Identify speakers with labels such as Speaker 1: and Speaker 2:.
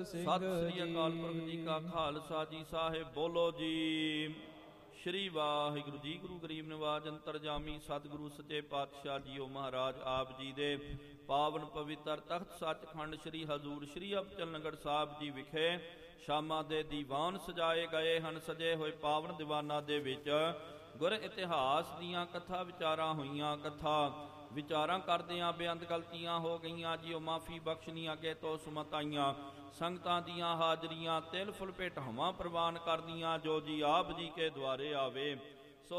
Speaker 1: ਸਤਿ ਸ੍ਰੀ ਅਕਾਲ ਪੁਰਖ ਜੀ ਕਾ ਖਾਲਸਾ ਜੀ ਸਾਹਿਬ ਬੋਲੋ ਜੀ। ਸ਼੍ਰੀ ਵਾਹਿਗੁਰੂ ਜੀ। ਗੁਰੂ ਗਰੀਬ ਨਿਵਾਜ ਅੰਤਰਜਾਮੀ ਸਤਿਗੁਰੂ ਸੱਚੇ ਪਾਤਸ਼ਾਹ ਜੀਓ ਮਹਾਰਾਜ ਆਪ ਜੀ ਦੇ ਪਾਵਨ ਪਵਿੱਤਰ ਤਖਤ ਸੱਚਖੰਡ ਸ੍ਰੀ ਹਜ਼ੂਰ ਸ੍ਰੀ ਅਬਚਲਨਗੜ੍ਹ ਸਾਹਿਬ ਜੀ ਵਿਖੇ ਸ਼ਾਮਾਂ ਦੇ ਦੀਵਾਨ ਸਜਾਏ ਗਏ ਹਨ। ਸਜੇ ਹੋਏ ਪਾਵਨ ਦੀਵਾਨਾਂ ਦੇ ਵਿੱਚ ਗੁਰ ਇਤਿਹਾਸ ਦੀਆਂ ਕਥਾ ਵਿਚਾਰਾਂ ਹੋਈਆਂ। ਕਥਾ ਵਿਚਾਰਾਂ ਕਰਦਿਆਂ ਬੇਅੰਤ ਗਲਤੀਆਂ ਹੋ ਗਈਆਂ ਜੀ, ਉਹ ਮਾਫੀ ਬਖਸ਼ਣੀ ਅੱਗੇ ਤੋਂ ਸੁਮਤ ਆਈਆਂ। ਸੰਗਤਾਂ ਦੀਆਂ ਹਾਜ਼ਰੀਆਂ ਤਿਲ ਫੁਲ ਭੇਟਾਵਾਂ ਪ੍ਰਵਾਨ ਕਰਦੀਆਂ, ਜੋ ਜੀ ਆਪ ਜੀ ਕੇ ਦੁਆਰੇ ਆਵੇ